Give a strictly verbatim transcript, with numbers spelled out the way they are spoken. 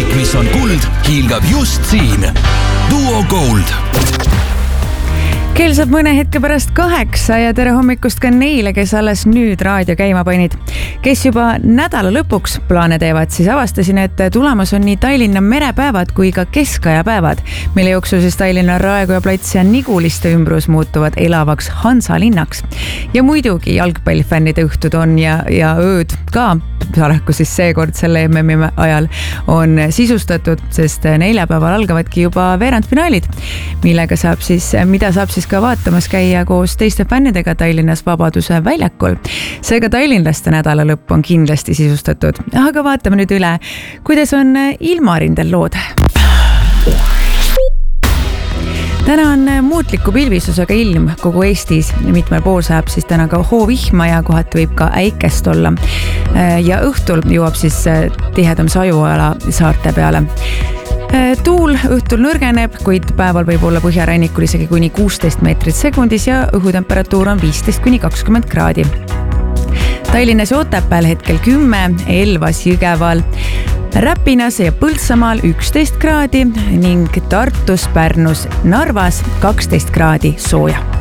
kõik, mis on kuld, hiilgab just siin. Duo Gold. Kell saab mõne hetke pärast kaheksa ja tere hommikust ka neile, kes alles nüüd raadio käima panid. Kes juba nädala lõpuks plaane teevad, siis avastasin, et tulemas on nii Tallinna merepäevad kui ka keskajapäevad, mille jooksul siis Tallinna Raekoja plats ja Niguliste ümbrus muutuvad elavaks Hansalinnaks. Ja muidugi jalgpallifännide õhtud on ja, ja ööd ka, Sarahku siis seekord selle M M-i ajal on sisustatud, sest neljapäeval algavadki juba veerandfinaalid, millega saab siis, mida saab siis ka vaatamas käia koos teiste fännidega Tallinnas Vabaduse väljakul. Seega tallinlaste nädala lõpp on kindlasti sisustatud. Aga vaatame nüüd üle, kuidas on ilmarindel lood. Täna on muutliku pilvisusega ilm kogu Eestis. Mitmel pool saab siis täna ka hoovihma ja kohati võib ka äikest olla. Ja õhtul jõuab siis tihedam sajuala saarte peale. Tuul õhtul nõrgeneb, kuid päeval võib olla põhjarannikul isegi kuni kuusteist meetrit sekundis ja õhutemperatuur on viisteist kuni kakskümmend kraadi. Tallinnas ja Otepääl hetkel kümme, Elvas, Jõgeval, Räpinas ja Põltsamaal üksteist kraadi ning Tartus, Pärnus, Narvas kaksteist kraadi sooja.